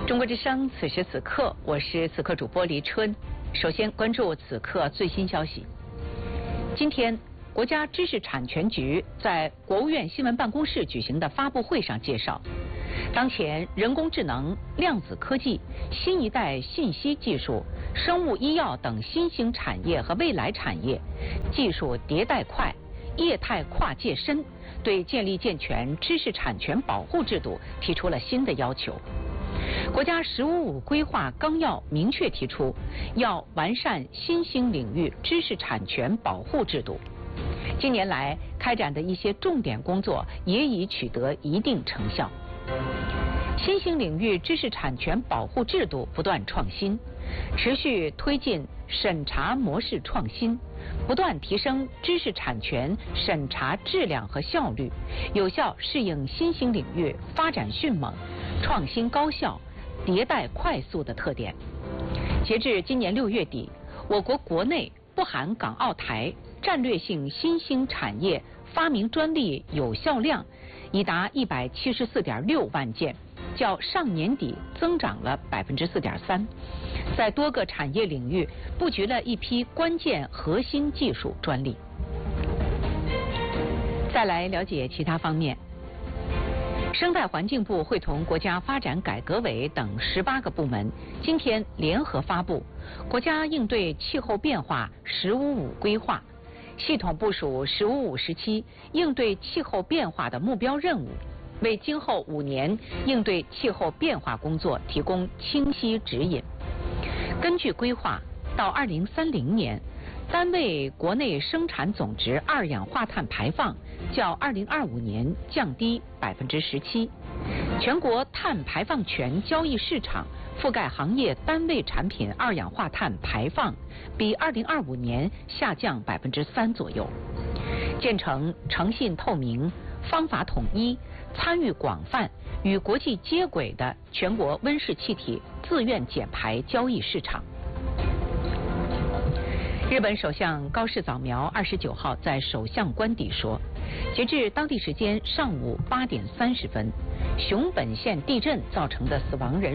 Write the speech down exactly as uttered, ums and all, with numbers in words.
中国之声，此时此刻，我是此刻主播黎春。首先关注此刻最新消息。今天，国家知识产权局在国务院新闻办公室举行的发布会上介绍，当前人工智能、量子科技、新一代信息技术、生物医药等新兴产业和未来产业技术迭代快、业态跨界深，对建立健全知识产权保护制度提出了新的要求。国家“十五五”规划纲要明确提出，要完善新兴领域知识产权保护制度。近年来开展的一些重点工作也已取得一定成效。新兴领域知识产权保护制度不断创新，持续推进审查模式创新，不断提升知识产权审查质量和效率，有效适应新兴领域发展迅猛、创新高效、迭代快速的特点。截至今年六月底，我国国内不含港澳台战略性新兴产业发明专利有效量已达一百七十四点六万件，较上年底增长了百分之四点三，在多个产业领域布局了一批关键核心技术专利。再来了解其他方面。生态环境部会同国家发展改革委等十八个部门今天联合发布《国家应对气候变化“十五五”规划》，系统部署“十五五”时期应对气候变化的目标任务，为今后五年应对气候变化工作提供清晰指引。根据规划，到二零三零年，单位国内生产总值二氧化碳排放较二零二五年降低百分之十七，全国碳排放权交易市场覆盖行业单位产品二氧化碳排放比二零二五年下降百分之三左右，建成诚信透明、方法统一、参与广泛、与国际接轨的全国温室气体自愿减排交易市场。日本首相高市早苗二十九号在首相官邸说，截至当地时间上午八点三十分，熊本县地震造成的死亡人